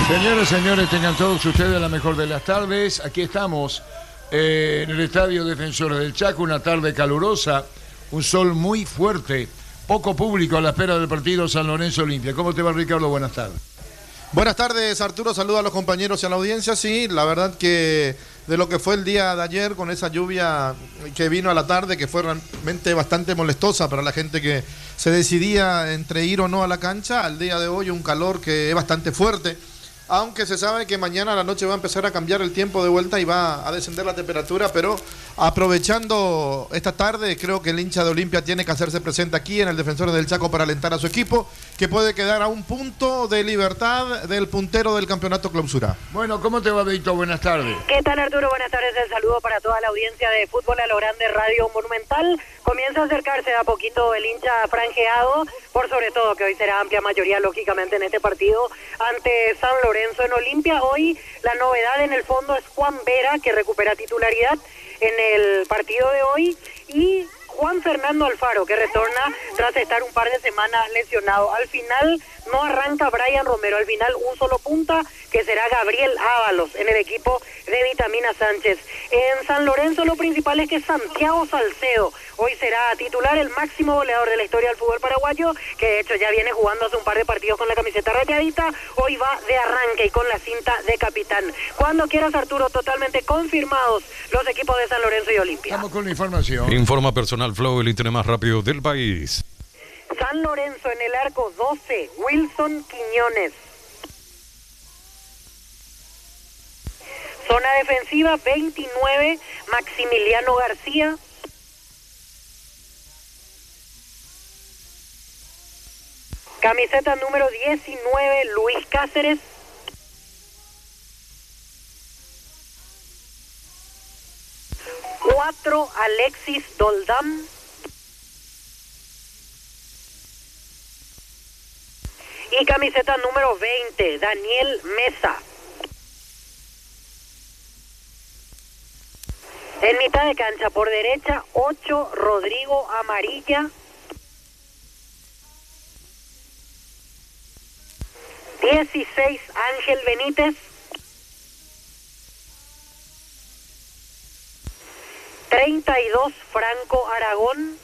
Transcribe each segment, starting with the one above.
Señoras y señores, tengan todos ustedes la mejor de las tardes. Aquí estamos en el Estadio Defensores del Chaco, una tarde calurosa, un sol muy fuerte, poco público a la espera del partido San Lorenzo Olimpia. ¿Cómo te va, Ricardo? Buenas tardes. Buenas tardes, Arturo. Saludos a los compañeros y a la audiencia. Sí, la verdad que de lo que fue el día de ayer con esa lluvia que vino a la tarde, que fue realmente bastante molestosa para la gente que se decidía entre ir o no a la cancha, al día de hoy un calor que es bastante fuerte. Aunque se sabe que mañana a la noche va a empezar a cambiar el tiempo de vuelta y va a descender la temperatura, pero aprovechando esta tarde, creo que el hincha de Olimpia tiene que hacerse presente aquí en el Defensores del Chaco para alentar a su equipo, que puede quedar a un punto de libertad del puntero del campeonato clausura. Bueno, ¿cómo te va, Víctor? Buenas tardes. ¿Qué tal, Arturo? Buenas tardes. El saludo para toda la audiencia de Fútbol a lo Grande Radio Monumental. Comienza a acercarse de a poquito el hincha franjeado, por sobre todo que hoy será amplia mayoría, lógicamente, en este partido ante San Lorenzo en Olimpia. Hoy la novedad en el fondo es Juan Vera, que recupera titularidad en el partido de hoy, y Juan Fernando Alfaro, que retorna tras estar un par de semanas lesionado. Al final no arranca Brian Romero, al final un solo punta, que será Gabriel Ábalos en el equipo de Vitamina Sánchez. En San Lorenzo lo principal es que Santiago Salcedo hoy será titular, el máximo goleador de la historia del fútbol paraguayo, que de hecho ya viene jugando hace un par de partidos con la camiseta rayadita. Hoy va de arranque y con la cinta de capitán. Cuando quieras, Arturo, totalmente confirmados los equipos de San Lorenzo y Olimpia. Estamos con la información. Informa Personal Flow, el internet más rápido del país. San Lorenzo en el arco 12, Wilson Quiñones. Zona defensiva 29, Maximiliano García. Camiseta número 19, Luis Cáceres. Cuatro, Alexis Doldam. Y camiseta número 20, Daniel Mesa. En mitad de cancha por derecha, 8, Rodrigo Amarilla. 16, Ángel Benítez. 32, Franco Aragón.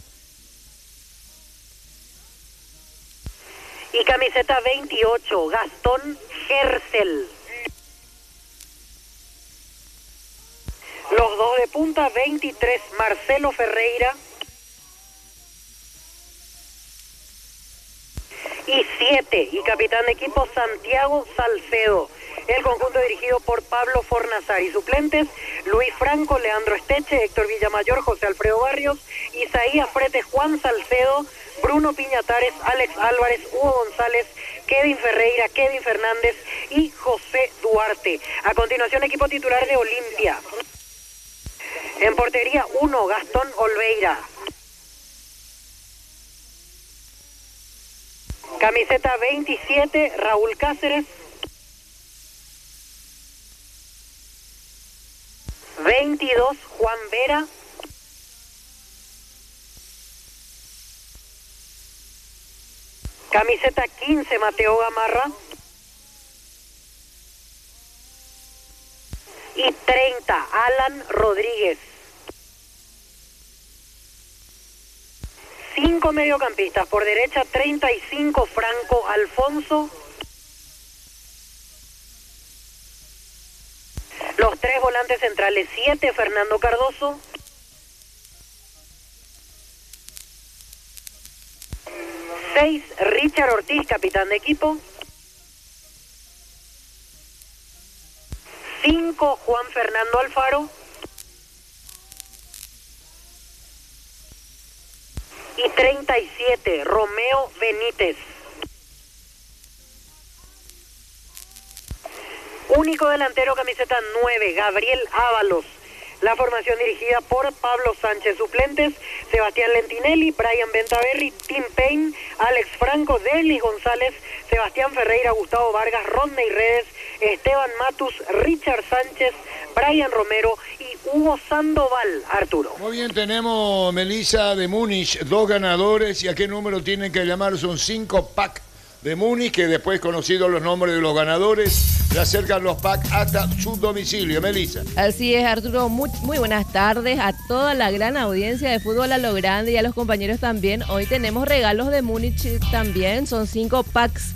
Y camiseta 28, Gastón Gercel. Los dos de punta, 23, Marcelo Ferreira. Y 7, y capitán de equipo, Santiago Salcedo. El conjunto dirigido por Pablo Fornazar. Y suplentes, Luis Franco, Leandro Esteche, Héctor Villamayor, José Alfredo Barrios, Isaías Fretes, Juan Salcedo, Bruno Piñatares, Alex Álvarez, Hugo González, Kevin Ferreira, Kevin Fernández y José Duarte. A continuación, equipo titular de Olimpia. En portería 1, Gastón Olveira. Camiseta 27, Raúl Cáceres. 22, Juan Vera. Camiseta 15, Mateo Gamarra. Y 30, Alan Rodríguez. 5 mediocampistas. Por derecha, 35, Franco Alfonso. Los 3 volantes centrales, 7, Fernando Cardoso. 6, Richard Ortiz, capitán de equipo. 5, Juan Fernando Alfaro. Y 37, Romeo Benítez. Único delantero, camiseta 9, Gabriel Ábalos. La formación dirigida por Pablo Sánchez. Suplentes, Sebastián Lentinelli, Brian Bentaberri, Tim Payne, Alex Franco, Derlis González, Sebastián Ferreira, Gustavo Vargas, Rodney Redes, Esteban Matus, Richard Sánchez, Brian Romero y Hugo Sandoval. Arturo. Muy bien, tenemos Melissa de Múnich, 2 ganadores. ¿Y a qué número tienen que llamar? Son 5 packs de Múnich, que después, conocidos los nombres de los ganadores, le acercan los packs hasta su domicilio. Melissa. Así es, Arturo. Muy buenas tardes a toda la gran audiencia de Fútbol a lo Grande y a los compañeros también. Hoy tenemos regalos de Múnich también. Son 5 packs.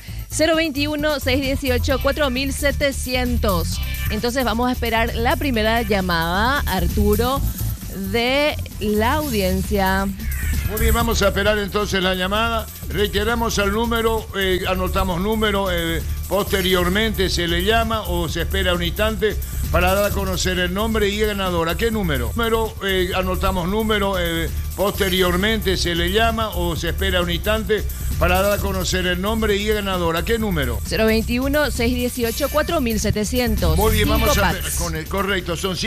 021-618-4700. Entonces vamos a esperar la primera llamada, Arturo, de la audiencia. Muy bien, vamos a esperar entonces la llamada. Reiteramos el número, anotamos número, posteriormente se le llama o se espera un instante para dar a conocer el nombre y el ganador. ¿A qué número? Anotamos número, posteriormente se le llama o se espera un instante para dar a conocer el nombre y el ganador. ¿A qué número? 021-618-4700. Muy bien, vamos a ver packs. con el correcto, son